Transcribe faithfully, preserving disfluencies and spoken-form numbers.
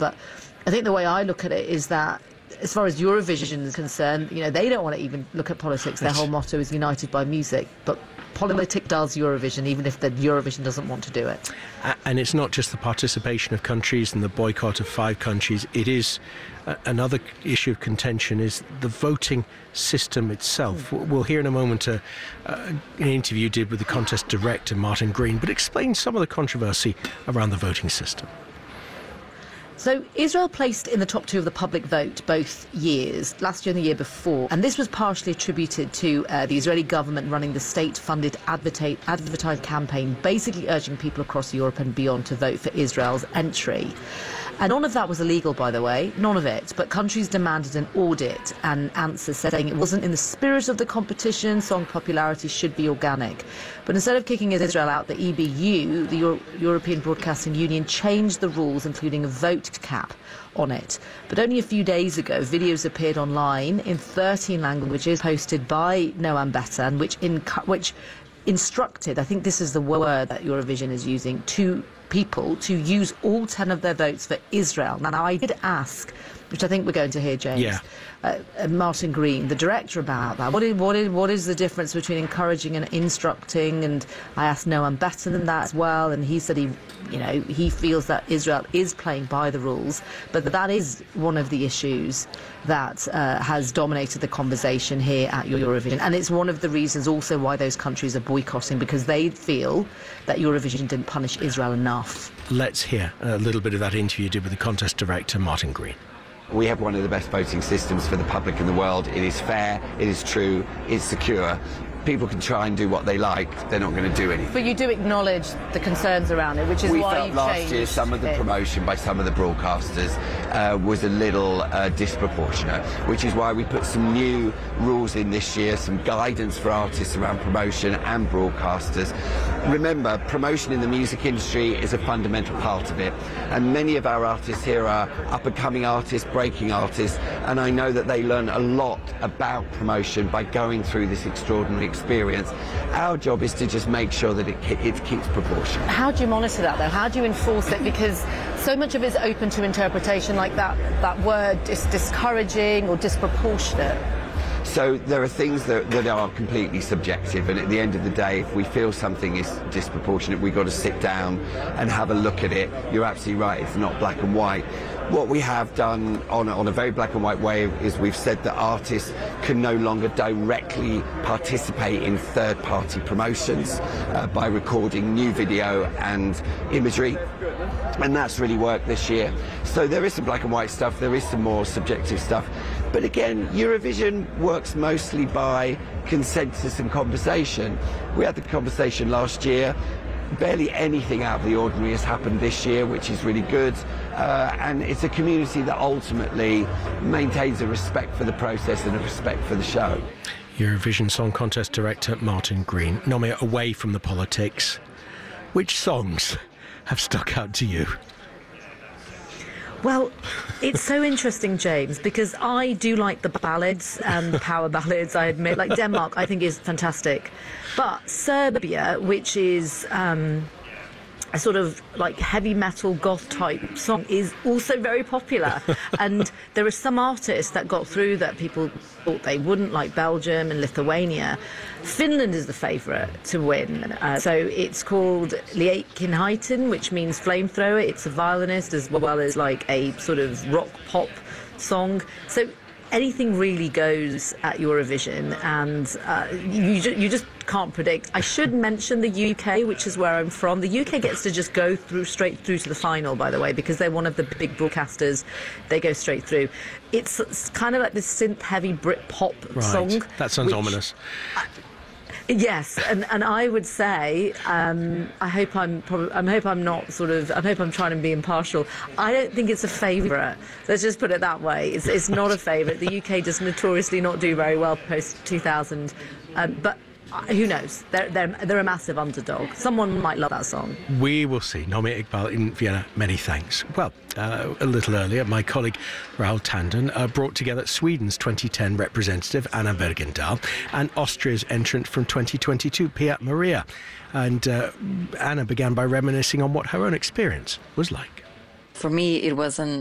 But I think the way I look at it is that, as far as Eurovision is concerned, you know, they don't want to even look at politics. Their whole motto is united by music. But politics does Eurovision, even if the Eurovision doesn't want to do it. And it's not just the participation of countries and the boycott of five countries. It is uh, another issue of contention is the voting system itself. Mm. We'll hear in a moment uh, uh, an interview you did with the contest director, Martin Green, but explain some of the controversy around the voting system. So Israel placed in the top two of the public vote both years, last year and the year before, and this was partially attributed to uh, the Israeli government running the state-funded advertise, advertised campaign, basically urging people across Europe and beyond to vote for Israel's entry. And none of that was illegal, by the way, none of it, but countries demanded an audit and answers saying it wasn't in the spirit of the competition, song popularity should be organic. But instead of kicking Israel out, the E B U, the Euro European Broadcasting Union, changed the rules, including a vote cap on it. But only a few days ago, videos appeared online in thirteen languages posted by Noam Betan, which, in, which instructed, I think this is the word that Eurovision is using, to people to use all ten of their votes for Israel. Now, I did ask, which I think we're going to hear, James, yeah. uh, uh, Martin Green, the director, about that. What is, what, is, what is the difference between encouraging and instructing? And I asked Noam Betan than that as well, and he said he, you know, he feels that Israel is playing by the rules, but that is one of the issues that uh, has dominated the conversation here at Eurovision. And it's one of the reasons also why those countries are boycotting, because they feel that Eurovision didn't punish Israel enough. Let's hear a little bit of that interview you did with the contest director, Martin Green. We have one of the best voting systems for the public in the world. It is fair, it is true, it's secure. People can try and do what they like, they're not going to do anything. But you do acknowledge the concerns around it, which is we why felt you've last changed year some of the it. promotion by some of the broadcasters uh, was a little uh, disproportionate, which is why we put some new rules in this year, some guidance for artists around promotion and broadcasters. Remember, promotion in the music industry is a fundamental part of it, and many of our artists here are up-and-coming artists, breaking artists, and I know that they learn a lot about promotion by going through this extraordinary experience. Our job is to just make sure that it, it keeps proportion. How do you monitor that, though? How do you enforce it? Because so much of it is open to interpretation, like that, that word is discouraging or disproportionate. So there are things that, that are completely subjective, and at the end of the day, if we feel something is disproportionate, we've got to sit down and have a look at it. You're absolutely right, it's not black and white. What we have done on a, on a very black and white way is we've said that artists can no longer directly participate in third-party promotions uh, by recording new video and imagery, and that's really worked this year. So there is some black and white stuff, there is some more subjective stuff, but again, Eurovision works mostly by consensus and conversation. We had the conversation last year. Barely anything out of the ordinary has happened this year, which is really good, uh, and it's a community that ultimately maintains a respect for the process and a respect for the show. Eurovision Song Contest director Martin Green. Nomi, away from the politics, which songs have stuck out to you? Well, it's so interesting, James, because I do like the ballads and the power ballads, I admit. Like Denmark, I think is fantastic. But Serbia, which is um, a sort of like heavy metal goth type song, is also very popular. And there are some artists that got through that people thought they wouldn't, like Belgium and Lithuania. Finland is the favourite to win. Uh, so it's called Liekkienhaiten, which means flamethrower. It's a violinist as well as like a sort of rock pop song. So anything really goes at Eurovision, and uh, you, ju you just can't predict. I should mention the U K, which is where I'm from. The U K gets to just go through straight through to the final, by the way, because they're one of the big broadcasters. They go straight through. It's, it's kind of like this synth-heavy Brit pop right. song. That sounds which, ominous. I, Yes, and and I would say um, I hope I'm probably I hope I'm not sort of I hope I'm trying to be impartial. I don't think it's a favourite. Let's just put it that way. It's it's not a favourite. The U K does notoriously not do very well post two thousand, um, but who knows? They're they're they're a massive underdog. Someone might love that song. We will see. Nomi Iqbal in Vienna. Many thanks. Well, uh, a little earlier, my colleague Raoul Tandon uh, brought together Sweden's twenty ten representative Anna Bergendahl and Austria's entrant from twenty twenty-two, Pia Maria. And uh, Anna began by reminiscing on what her own experience was like. For me, it was an